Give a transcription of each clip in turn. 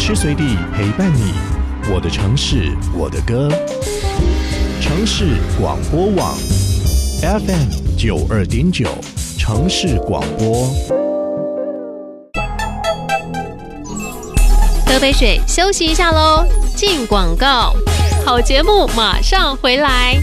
时随地陪伴你，我的城市，我的歌。城市广播网 FM92.9，城市广播。 喝杯水，休息一下喽。进广告，好节目马上回来。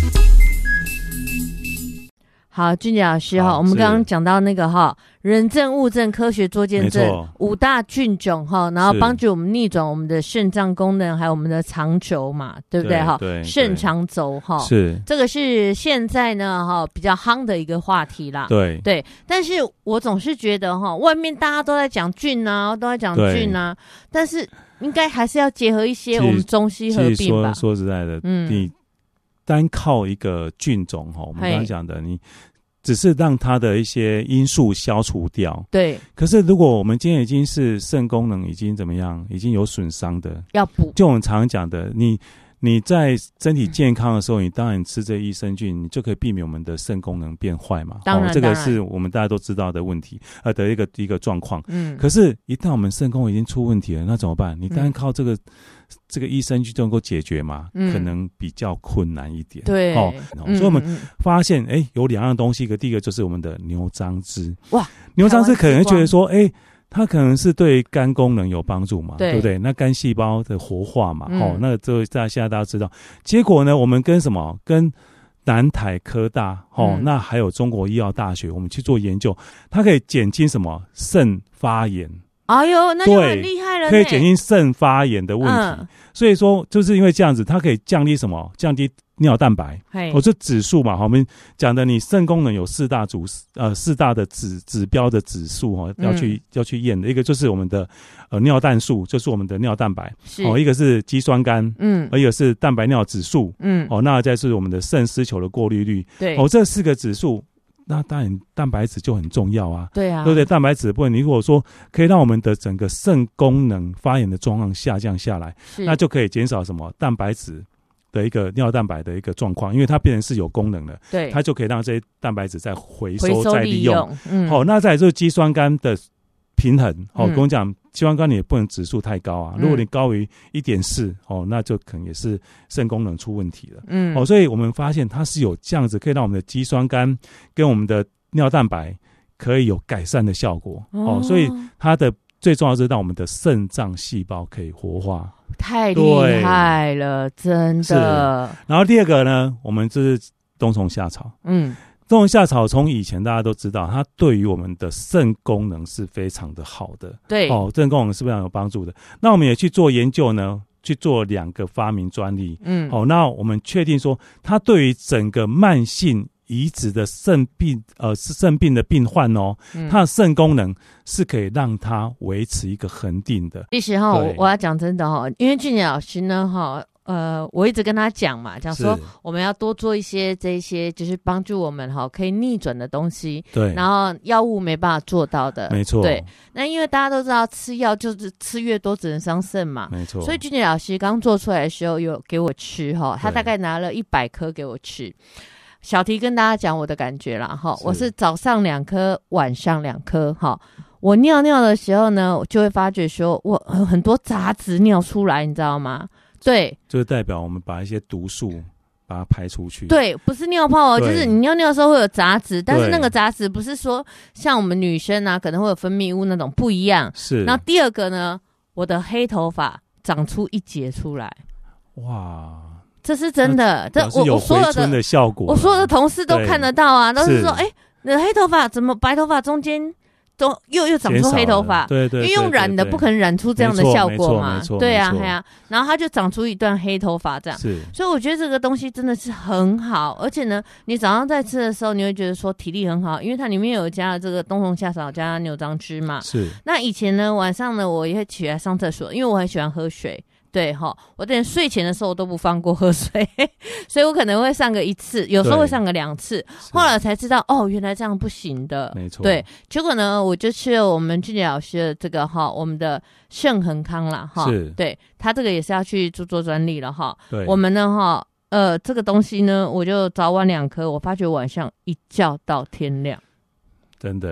好，俊杰老师哈，我们刚刚讲到那个哈，人证、物证、科学做见证5大菌种哈，然后帮助我们逆转我们的肾脏功能，还有我们的肠轴嘛，对不对哈？肾肠轴哈，是这个是现在呢哈比较夯的一个话题啦。对，但是我总是觉得哈，外面大家都在讲菌啊，都在讲菌啊，但是应该还是要结合一些我们中西合并吧。 说实在的，你单靠一个菌种哈，我们刚刚讲的你。只是让它的一些因素消除掉，对。可是如果我们今天已经是肾功能已经怎么样，已经有损伤的，要补。就我们常讲的，你在身体健康的时候，你当然吃这益生菌，你就可以避免我们的肾功能变坏嘛。当然，这个是我们大家都知道的问题，的一个状况。可是，一旦我们肾功能已经出问题了，那怎么办？你单靠这个益生菌就能够解决吗？可能比较困难一点。对，所以我们发现，有2样东西，第一个就是我们的牛樟芝。哇，牛樟芝可能觉得说，它可能是对肝功能有帮助嘛， 对不对？那肝细胞的活化嘛，那这现在大家知道。结果呢，我们跟什么？跟南台科大，那还有中国医药大学，我们去做研究，它可以减轻什么？肾发炎。哎呦，那就很厉害了，可以减轻肾发炎的问题。所以说，就是因为这样子，它可以降低什么？降低尿蛋白。这指数嘛，我们讲的，你肾功能有4大的指标的指数要去验的。一个就是我们的尿蛋素，就是我们的尿蛋白。一个是肌酸酐，一个是蛋白尿指数，那再是我们的肾丝球的过滤率。对，这4个指数。那当然，蛋白质就很重要啊。对啊，对不对？蛋白质的部分，你如果说可以让我们的整个肾功能发炎的状况下降下来，那就可以减少什么蛋白质的一个尿蛋白的一个状况，因为它变成是有功能的，对，它就可以让这些蛋白质再回收再利用。那再来就是肌酸酐的平衡。跟我讲，肌酸酐你也不能指数太高啊。如果你高于 1.4，那就可能也是肾功能出问题了。所以我们发现它是有这样子可以让我们的肌酸酐跟我们的尿蛋白可以有改善的效果。所以它的最重要是让我们的肾脏细胞可以活化。太厉害了，真的。然后第二个呢，我们就是冬虫夏草。冬虫夏草从以前大家都知道，它对于我们的肾功能是非常的好的。对，肾功能是非常有帮助的。那我们也去做研究呢，去做2个发明专利。那我们确定说，它对于整个慢性移植的肾病的病患它的肾功能是可以让它维持一个恒定的。其实我要讲真的因为俊杰老师呢我一直跟他讲嘛，讲说我们要多做一些这些就是帮助我们可以逆转的东西，对，然后药物没办法做到的，没错，对。那因为大家都知道吃药就是吃越多只能伤肾嘛，没错。所以俊杰老师刚做出来的时候有给我吃他大概拿了100颗给我吃。小题跟大家讲我的感觉啦我是早上2颗，晚上2颗我尿尿的时候呢，我就会发觉说我很多杂质尿出来，你知道吗？对，就是代表我们把一些毒素把它排出去。对，不是尿泡就是你尿尿的时候会有杂质，但是那个杂质不是说像我们女生啊可能会有分泌物那种，不一样。是。然后第二个呢，我的黑头发长出1节出来。哇，这是真的，这我所有的效果，我所有的同事都看得到啊，都是说，你的黑头发怎么白头发中间都又长出黑头发？对，因为用染的不可能染出这样的效果嘛。对啊，然后它就长出一段黑头发这样。是，所以我觉得这个东西真的是很好，而且呢，你早上在吃的时候，你会觉得说体力很好，因为它里面有加了这个冬虫夏草加牛樟芝嘛。是。那以前呢，晚上呢，我也会起来上厕所，因为我很喜欢喝水。对我连睡前的时候我都不放过喝水所以我可能会上个1次，有时候会上个2次，后来才知道原来这样不行的。没错。对，结果呢我就吃了我们俊杰老师的这个我们的肾恒康啦是，对，他这个也是要去做专利了对，我们呢这个东西呢我就早晚2颗，我发觉晚上一觉到天亮。真的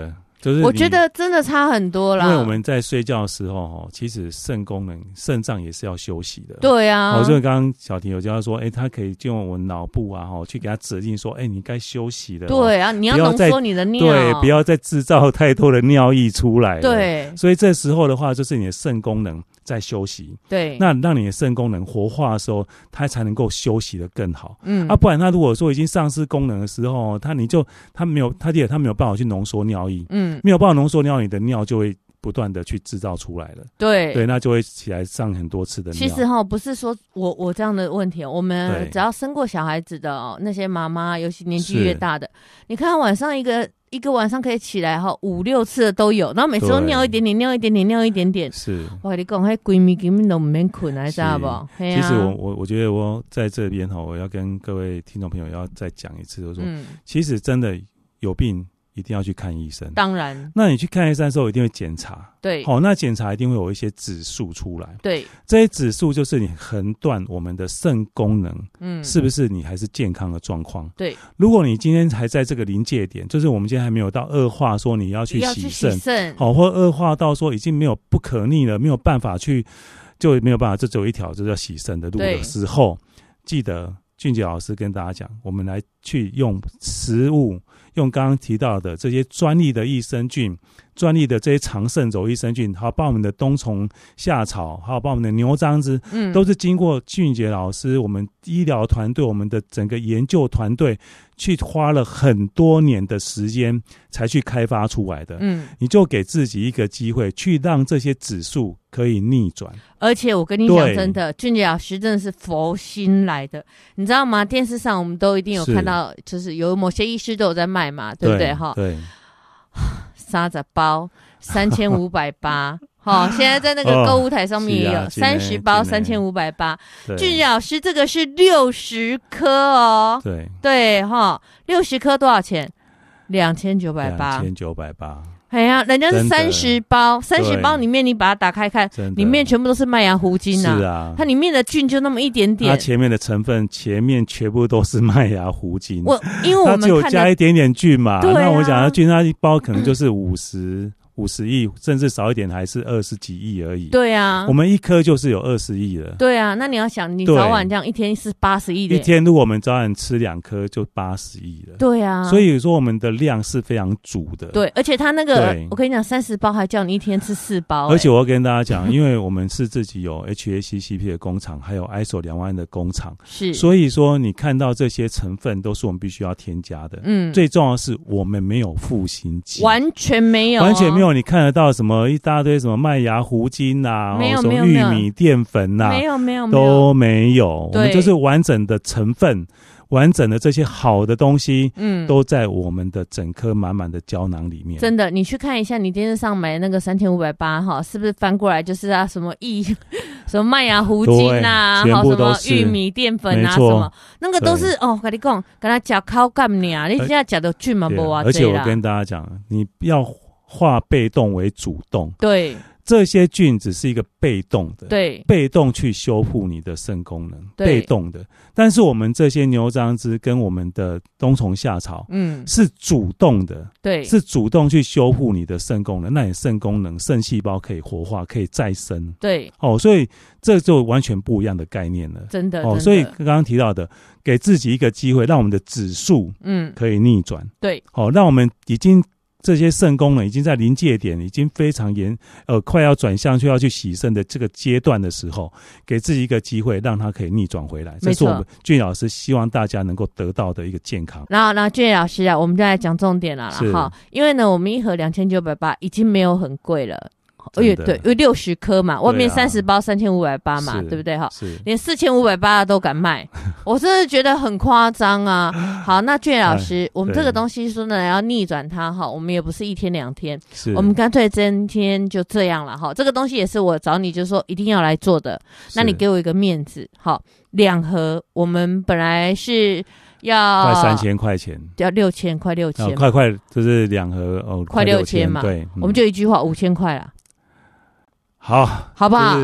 就是我觉得真的差很多啦。 因为我们在睡觉的时候，其实肾功能、肾脏也是要休息的。 对啊， 就是刚刚小婷有教说，它可以就用我脑部啊，去给它指令说，你该休息了。 对啊，你要浓缩你的尿， 对，不要再制造太多的尿液出来了。 对， 所以这时候的话，就是你的肾功能在休息。 对， 那让你的肾功能活化的时候，它才能够休息的更好。不然它如果说已经丧失功能的时候，它没有办法去浓缩尿液，没有办法浓缩尿，你的尿就会不断的去制造出来了。对，那就会起来上很多次的尿。 其实不是说我这样的问题，我们只要生过小孩子的那些妈妈，尤其年纪越大的，你看晚上一个晚上可以起来5-6次的都有，然后每次都尿一点点，尿一点点，尿一点点。是，我跟你讲，那闺蜜根本都不免困来，知道不？ 其实我觉得我在这边我要跟各位听众朋友要再讲一次，就是说，其实真的有病一定要去看医生。当然，那你去看医生的时候一定会检查。对，那检查一定会有一些指数出来。对，这些指数就是你横断我们的肾功能，是不是你还是健康的状况？对，如果你今天还在这个临界点，就是我们今天还没有到恶化说你要去洗肾，或恶化到说已经没有不可逆了，没有办法去，就没有办法，这只有一条就是要洗肾的路的时候，记得俊杰老师跟大家讲，我们来去用食物，用刚刚提到的这些专利的益生菌、专利的这些长肾轴益生菌，还有包括我们的冬虫夏草，还有包括我们的牛樟芝，都是经过俊杰老师、我们医疗团队、我们的整个研究团队去花了很多年的时间才去开发出来的。你就给自己一个机会，去让这些指数可以逆转。而且我跟你讲，真的，俊杰老师真的是佛心来的，你知道吗？电视上我们都一定有看到，就是有某些医师都有在卖嘛，对不对？对，30包3580。现在在那个购物台上面也有30包3580。俊杰老师，这个是60颗哦。对，60颗多少钱？2980。哎呀，人家是30包，30包里面你把它打开看，里面全部都是麦芽糊精啊。是啊，它里面的菌就那么一点点。它前面的成分前面全部都是麦芽糊精。因为我们它只有加一点点菌嘛。那我讲的菌，它一包可能就是50亿，甚至少一点还是20几亿而已。对啊，我们一颗就是有20亿了。对啊，那你要想，你早晚这样一天是80亿的。一天如果我们早晚吃2颗就80亿了。对啊，所以说我们的量是非常足的。对，而且他那个我跟你讲，30包还叫你一天吃4包。而且我要跟大家讲，因为我们是自己有 HACCP 的工厂，还有 ISO 2万的工厂，是，所以说你看到这些成分都是我们必须要添加的。最重要的是我们没有赋新剂，完全没有。你看得到什么一大堆什么麦芽糊精啊，什么玉米淀粉啊，没有都没有。我们就是完整的成分，完整的这些好的东西，都在我们的整颗满满的胶囊里面。真的，你去看一下，你电视上买的那个3580是不是翻过来就是什么什么麦芽糊精啊，全部都是玉米淀粉啊，什么那个都是跟你讲，跟他吃口感呢，你现在吃的菌嘛不啊？而且我跟大家讲，你要化被动为主动，对，这些菌只是一个被动的，对，被动去修复你的肾功能，被动的。但是我们这些牛樟芝跟我们的冬虫夏草，是主动的，对，是主动去修复你的肾功能，那你肾功能、肾细胞可以活化，可以再生，对，所以这就完全不一样的概念了，真的，所以刚刚提到的，给自己一个机会，让我们的指数，可以逆转，对，让我们已经。这些肾功能已经在临界点，已经非常快要转向就要去洗肾的这个阶段的时候，给自己一个机会，让它可以逆转回来。这是我们俊老师希望大家能够得到的一个健康。然后俊老师啊，我们就来讲重点了哈。因为呢，我们一盒2980已经没有很贵了。对，因为60颗嘛，外面30包3580嘛，对不对哈？连4580都敢卖，我真的觉得很夸张啊！好，那俊老师，我们这个东西说呢，要逆转它哈，我们也不是1天2天，我们干脆今天就这样了哈。这个东西也是我找你，就是说一定要来做的，那你给我一个面子，好，2盒，我们本来是。要快3000块钱，要6000，快6000，快就是2盒快6000嘛。对，我们就一句话，5000块啦。好不好？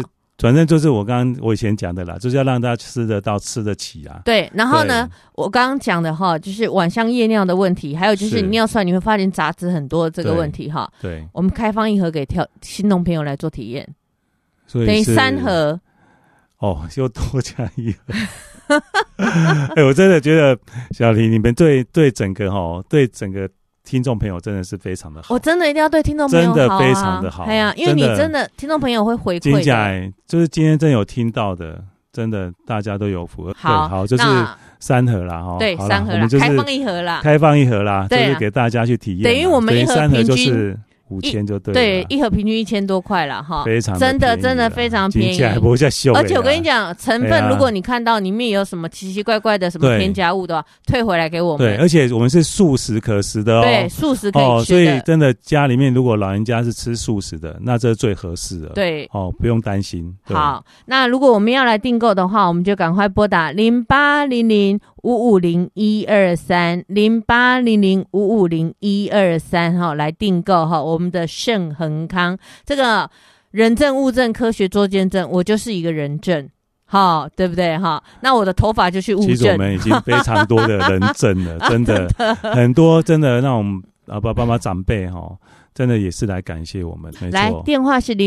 反正就是我以前讲的啦，就是要让大家吃得到吃得起啊。 对，然后呢我刚刚讲的哈，就是晚上夜尿的问题，还有就是你尿出来你会发现杂质很多这个问题哈。 对， 我们开放1盒给新农朋友来做体验， 所以等于3盒哦，又多加1盒。我真的觉得小黎你们对整个听众朋友真的是非常的好， 我真的一定要对听众朋友好， 真的非常的好。 对啊，因为你真的听众朋友会回馈的， 就是今天真有听到的，真的大家都有福。好，就是3盒啦哈。 对，3盒啦，开放1盒啦， 开放1盒啦，就是给大家去体验。 等于我们1盒平均 5000就对了， 对，1盒平均1000多块了哈， 非常真的非常便宜，而且我跟你讲，成分如果你看到里面有什么奇奇怪怪的什么添加物的话，退回来给我们。 对，而且我们是素食可食的哦， 对，素食可以吃的， 所以真的家里面如果老人家是吃素食的，那这最合适了。 对， 不用担心。 好，那如果我们要来订购的话，我们就赶快拨打0800-550-1230，0800-550-1230哈，来订购哈我们的盛恒康这个人证物证科学做见证，我就是一个人证。好，对不对哈？那我的头发就去物证。 其实我们已经非常多的人证了，真的很多，真的那种爸妈长辈哈，真的也是来感谢我们。没错， 来电话是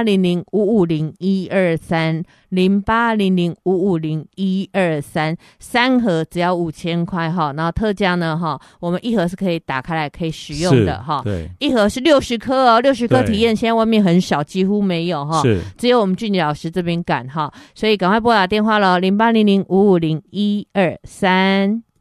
0800-550-1230，0800-550-1230，3盒只要5000块哈，然后特价呢哈，我们1盒是可以打开来可以使用的哈。 对 ，1盒是60颗哦，60颗体验，现在外面很少，几乎没有哈， 是只有我们俊杰老师这边敢哈，所以赶快拨打电话了，0800-550-1230。